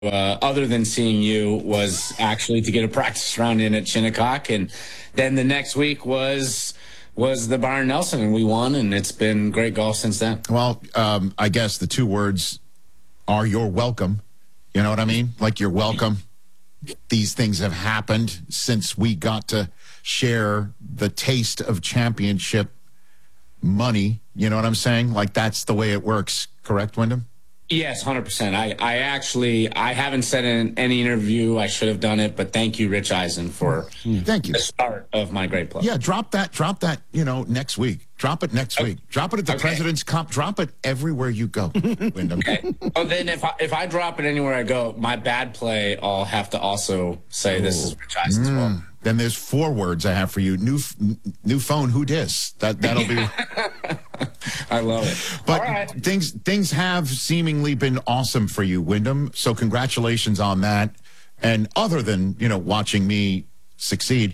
other than seeing you, was actually to get a practice round in at Shinnecock, and then the next week was the Byron Nelson, and we won, and it's been great golf since then. Well, I guess the two words are "you're welcome." You know what I mean? Like, you're welcome. These things have happened since we got to share the taste of championship money. You know what I'm saying? Like, that's the way it works. Correct, Wyndham? Yes, 100%. I haven't said in any interview I should have done it, but thank you, Rich Eisen, for thank you. The start of my great play. Yeah, drop that, next week. Drop it next week. Drop it at the President's Cup. Drop it everywhere you go, Wyndham. Okay. Well, then if I drop it anywhere I go, my bad play, I'll have to also say this is Rich Eisen as well. Then there's 4 words I have for you. New phone, who dis? That'll be... I love it. But all right. things have seemingly been awesome for you, Wyndham. So congratulations on that. And other than, watching me succeed,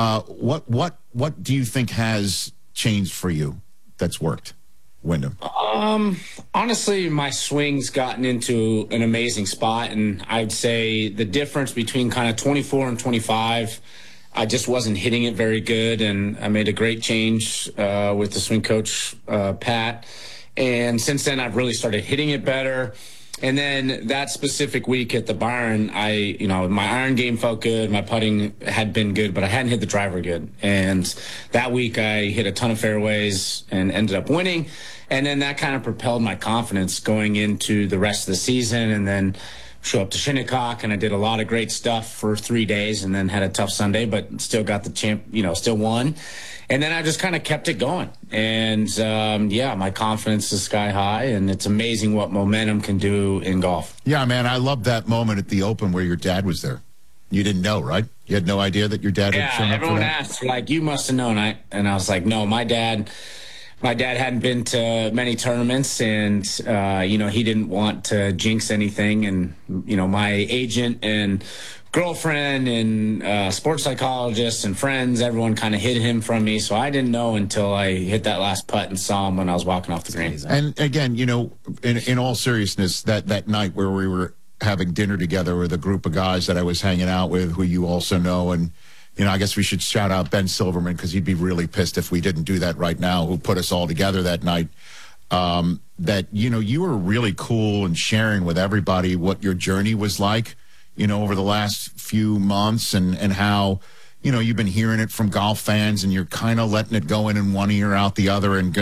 what do you think has changed for you that's worked, Wyndham? Honestly, my swing's gotten into an amazing spot, and I'd say the difference between kind of 24 and 25, I just wasn't hitting it very good, and I made a great change with the swing coach, Pat. And since then, I've really started hitting it better. And then that specific week at the Byron, my iron game felt good. My putting had been good, but I hadn't hit the driver good. And that week, I hit a ton of fairways and ended up winning. And then that kind of propelled my confidence going into the rest of the season. And then show up to Shinnecock, and I did a lot of great stuff for 3 days, and then had a tough Sunday, but still got the still won. And then I just kind of kept it going. And, my confidence is sky high, and it's amazing what momentum can do in golf. Yeah, man, I love that moment at the Open where your dad was there. You didn't know, right? You had no idea that your dad had shown up for that? Yeah, everyone asked, you must have known. And I was like, no, my dad hadn't been to many tournaments, and, he didn't want to jinx anything. And, my agent and girlfriend and sports psychologist and friends, everyone kind of hid him from me. So I didn't know until I hit that last putt and saw him when I was walking off the green. And again, in all seriousness, that night where we were having dinner together with a group of guys that I was hanging out with, who you also know, and I guess we should shout out Ben Silverman, because he'd be really pissed if we didn't do that right now, who put us all together that night. That, you were really cool and sharing with everybody what your journey was like, over the last few months, and how, you've been hearing it from golf fans, and you're kind of letting it go in one ear, out the other, and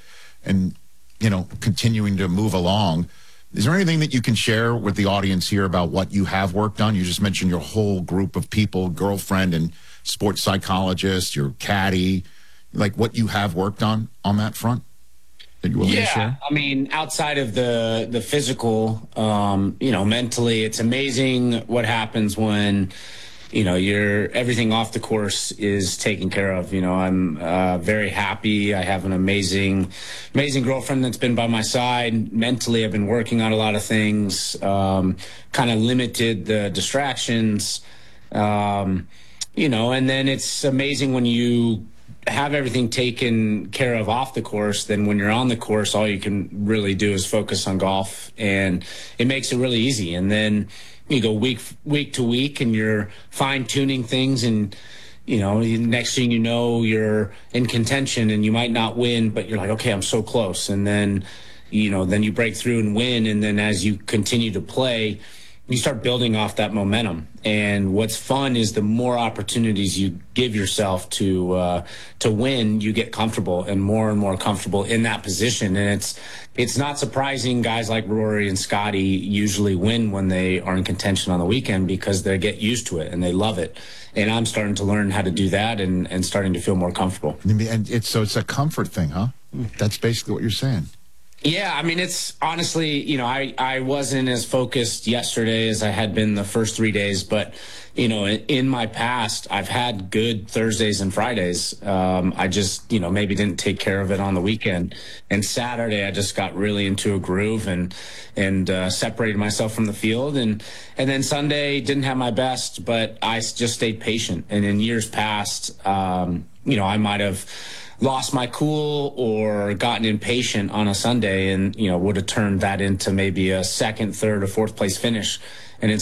continuing to move along. Is there anything that you can share with the audience here about what you have worked on? You just mentioned your whole group of people, girlfriend and sports psychologist, your caddy, like what you have worked on that front that you're willing to share? I mean, outside of the physical, mentally, it's amazing what happens when, everything off the course is taken care of. I'm very happy. I have an amazing girlfriend that's been by my side. Mentally, I've been working on a lot of things, kind of limited the distractions, and then it's amazing when you have everything taken care of off the course. Then when you're on the course, all you can really do is focus on golf, and it makes it really easy. And then you go week to week, and you're fine-tuning things, and next thing you know, you're in contention, and you might not win, but you're like, okay, I'm so close. And then then you break through and win, and then as you continue to play, you start building off that momentum. And what's fun is the more opportunities you give yourself to win, you get comfortable and more comfortable in that position. And it's not surprising guys like Rory and Scotty usually win when they are in contention on the weekend, because they get used to it and they love it. And I'm starting to learn how to do that and starting to feel more comfortable. And it's a comfort thing, huh? That's basically what you're saying. Yeah, I mean, it's honestly, I wasn't as focused yesterday as I had been the first 3 days, but, in my past, I've had good Thursdays and Fridays. I just, maybe didn't take care of it on the weekend. And Saturday, I just got really into a groove and separated myself from the field. And then Sunday, didn't have my best, but I just stayed patient. And in years past, I might have lost my cool or gotten impatient on a Sunday and, would have turned that into maybe a second, third, or fourth place finish.